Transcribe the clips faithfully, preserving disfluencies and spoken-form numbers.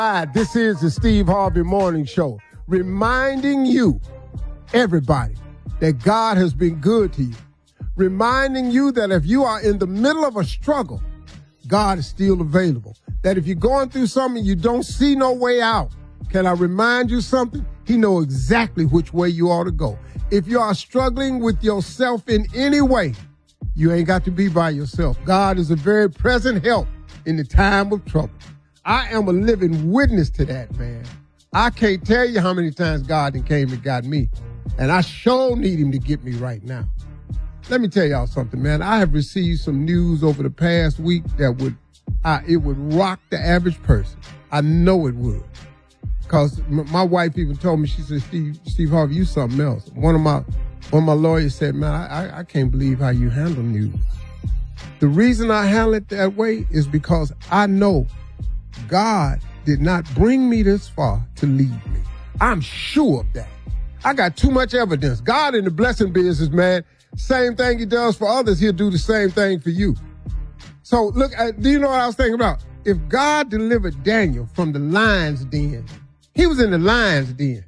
Hi, this is the Steve Harvey Morning Show, reminding you, everybody, that God has been good to you. Reminding you that if you are in the middle of a struggle, God is still available. That if you're going through something you don't see no way out, can I remind you something? He knows exactly which way you ought to go. If you are struggling with yourself in any way, you ain't got to be by yourself. God is a very present help in the time of trouble. I am a living witness to that, man. I can't tell you how many times God done came and got me. And I sure need him to get me right now. Let me tell y'all something, man. I have received some news over the past week that would, uh, it would rock the average person. I know it would. Because m- my wife even told me, she said, Steve, Steve Harvey, you something else. One of my, one of my lawyers said, man, I, I can't believe how you handle news. The reason I handle it that way is because I know God did not bring me this far to leave me. I'm sure of that. I got too much evidence. God in the blessing business, man, same thing he does for others, he'll do the same thing for you. So look, do you know what I was thinking about? If God delivered Daniel from the lion's den, he was in the lion's den.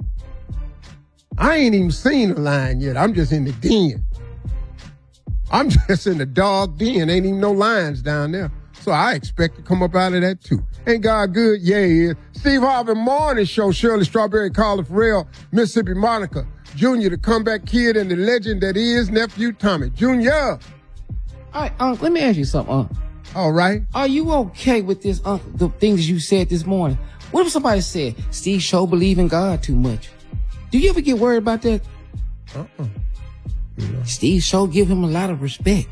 I ain't even seen a lion yet. I'm just in the den. I'm just in the dog den. Ain't even no lions down there. So I expect to come up out of that too. Ain't God good? Yeah, he is. Steve Harvey Morning Show, Shirley Strawberry, Carla Farrell, Mississippi Monica, Junior, the comeback kid, and the legend that is nephew Tommy. Junior. All right, Unc, let me ask you something, Unc. All right. Are you okay with this, Unc, the things you said this morning? What if somebody said, Steve Show believe in God too much? Do you ever get worried about that? Uh-uh. You know. Steve Show give him a lot of respect.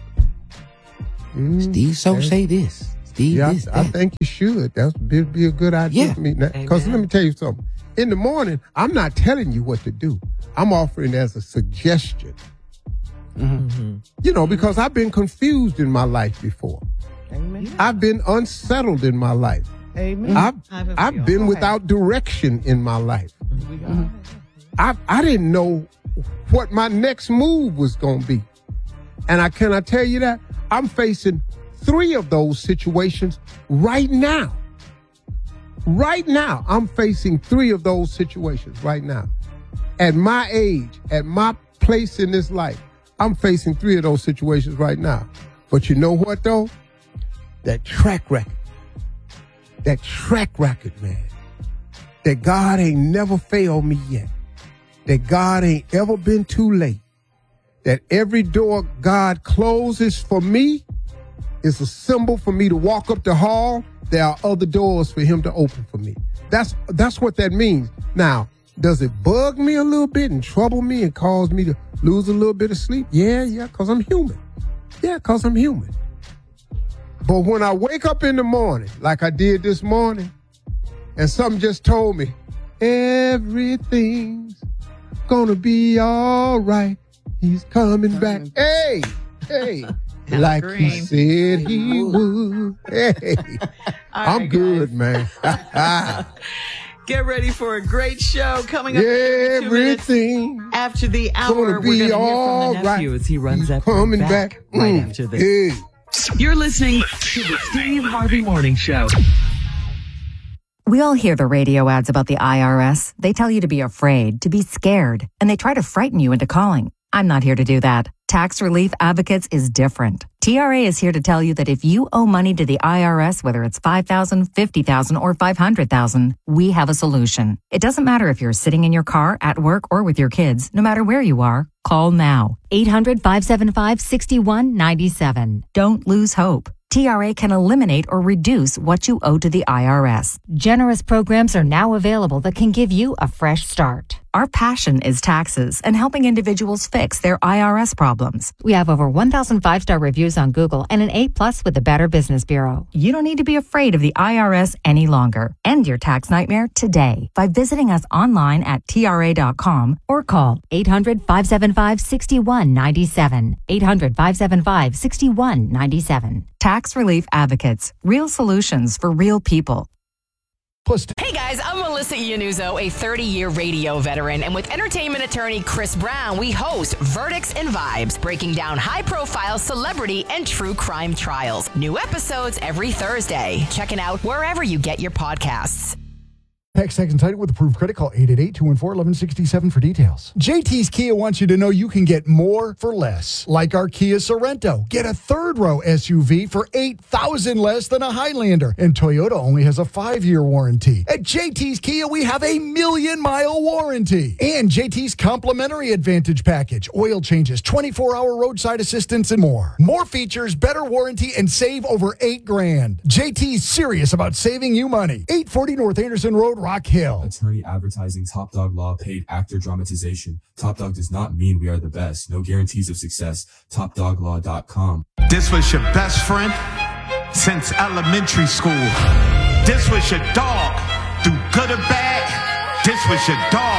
Mm, Steve Show okay. say this. Steve yeah, this, I, I think you should. That's be, be a good idea yeah. for me. Because let me tell you something. In the morning, I'm not telling you what to do. I'm offering as a suggestion. Mm-hmm. You know, because I've been confused in my life before. Amen. Yeah. I've been unsettled in my life. Amen. I've, I've, I've been without direction in my life. Mm-hmm. I, I didn't know what my next move was going to be. And I can I tell you that? I'm facing three of those situations right now. Right now, I'm facing three of those situations right now. At my age, at my place in this life, I'm facing three of those situations right now. But you know what, though? That track record. That track record, man. That God ain't never failed me yet. That God ain't ever been too late. That every door God closes for me is a symbol for me to walk up the hall. There are other doors for him to open for me. That's that's what that means. Now, does it bug me a little bit and trouble me and cause me to lose a little bit of sleep? Yeah, yeah, because I'm human. Yeah, because I'm human. But when I wake up in the morning, like I did this morning, and something just told me, everything's gonna be all right. He's coming back. Hey, hey. Like he said he would. Hey, I'm good, man. Get ready for a great show coming up. Everything after the hour. We're going to hear from the nephew as he runs He's up coming back, back right mm. after this. Hey. You're listening to the Steve Harvey Morning Show. We all hear the radio ads about the I R S. They tell you to be afraid, to be scared, and they try to frighten you into calling. I'm not here to do that. Tax Relief Advocates is different. T R A is here to tell you that if you owe money to the I R S, whether it's five thousand dollars, fifty thousand dollars, or five hundred thousand dollars, we have a solution. It doesn't matter if you're sitting in your car, at work, or with your kids. No matter where you are, call now. eight hundred, five seven five, six one nine seven. Don't lose hope. T R A can eliminate or reduce what you owe to the I R S. Generous programs are now available that can give you a fresh start. Our passion is taxes and helping individuals fix their I R S problems. We have over one thousand five-star reviews on Google and an A plus with the Better Business Bureau. You don't need to be afraid of the I R S any longer. End your tax nightmare today by visiting us online at T R A dot com or call eight hundred, five seven five, six one nine seven. eight hundred, five seven five, six one nine seven. Tax Relief Advocates. Real solutions for real people. Hey guys, I'm Melissa Iannuzzo, a thirty-year radio veteran, and with entertainment attorney Chris Brown, we host Verdicts and Vibes, breaking down high-profile celebrity and true crime trials. New episodes every Thursday. Check it out wherever you get your podcasts. Pack second title with approved credit. Call eight eight eight, two one four, one one six seven for details. J T's Kia wants you to know you can get more for less. Like our Kia Sorento. Get a third row S U V for eight thousand dollars less than a Highlander. And Toyota only has a five-year warranty. At J T's Kia, we have a million-mile warranty. And J T's complimentary Advantage package. Oil changes, twenty-four hour roadside assistance, and more. More features, better warranty, and save over eight grand. J T's serious about saving you money. eight forty North Anderson Road, Rock Hill. Attorney advertising Top Dog Law paid actor dramatization. Top Dog does not mean we are the best. No guarantees of success. top dog law dot com. This was your best friend since elementary school. This was your dog. Through good or bad, this was your dog.